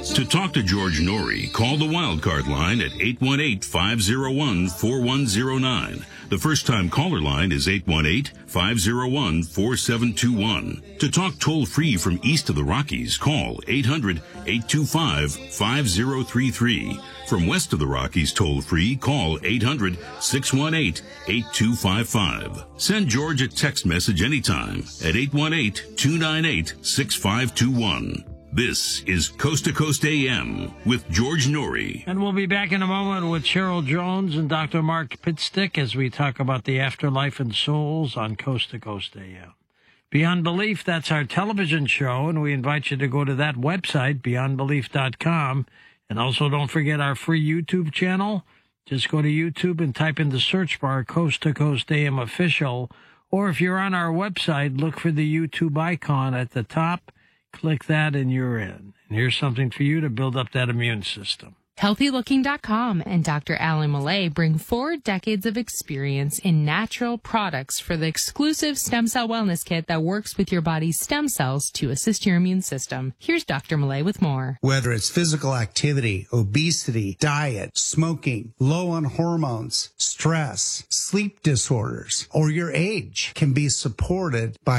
To talk to George Norrie, call the Wildcard line at 818-501-4109. The first-time caller line is 818-501-4721. To talk toll-free from east of the Rockies, call 800-825-5033. From west of the Rockies toll-free, call 800-618-8255. Send George a text message anytime at 818-298-6521. This is Coast to Coast AM with George Norrie. And we'll be back in a moment with Cheryl Jones and Dr. Mark Pitstick as we talk about the afterlife and souls on Coast to Coast AM. Beyond Belief, that's our television show, and we invite you to go to that website, beyondbelief.com. And also don't forget our free YouTube channel. Just go to YouTube and type in the search bar Coast to Coast AM Official. Or if you're on our website, look for the YouTube icon at the top. Click that and you're in. And here's something for you to build up that immune system. HealthyLooking.com and Dr. Alan Millay bring 4 decades of experience in natural products for the exclusive stem cell wellness kit that works with your body's stem cells to assist your immune system. Here's Dr. Millay with more. Whether it's physical activity, obesity, diet, smoking, low on hormones, stress, sleep disorders, or your age can be supported by